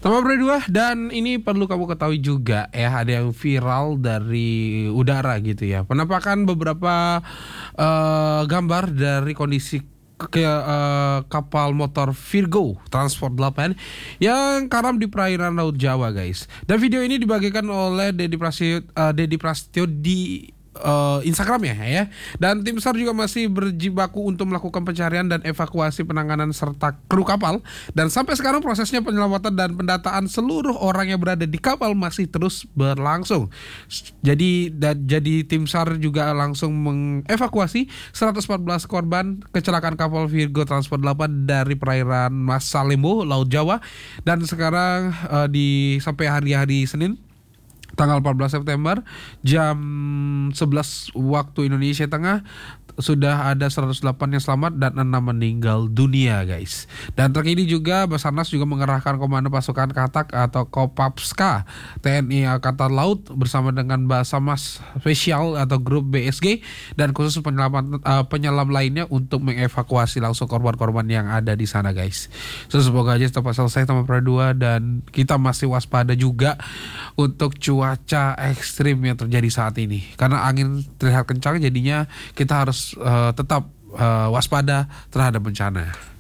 Tambah berdua, dan ini perlu kamu ketahui juga ya, ada yang viral dari udara gitu ya. Penampakan beberapa gambar dari kondisi kapal motor Virgo Transport 8 yang karam di perairan Laut Jawa, guys. Dan video ini dibagikan oleh Dedi Prasetyo di Instagram ya. Dan tim SAR juga masih berjibaku untuk melakukan pencarian dan evakuasi, penanganan serta kru kapal. Dan sampai sekarang prosesnya penyelamatan dan pendataan seluruh orang yang berada di kapal masih terus berlangsung. Jadi tim SAR juga langsung mengevakuasi 114 korban kecelakaan kapal Virgo Transport 8 dari perairan Mas Salembo, Laut Jawa. Dan sekarang sampai hari Senin tanggal 14 September jam 11 waktu Indonesia Tengah sudah ada 108 yang selamat dan 6 meninggal dunia, guys. Dan terkini juga Basarnas juga mengerahkan Komando Pasukan Katak atau Kopapska TNI Angkatan Laut bersama dengan Basarnas Spesial atau Grup BSG dan khusus penyelam lainnya untuk mengevakuasi langsung korban-korban yang ada di sana, guys. Semoga aja cepat selesai Tambah Perdua, dan kita masih waspada juga untuk cuaca ekstrim yang terjadi saat ini. Karena angin terlihat kencang, jadinya kita harus tetap waspada terhadap bencana.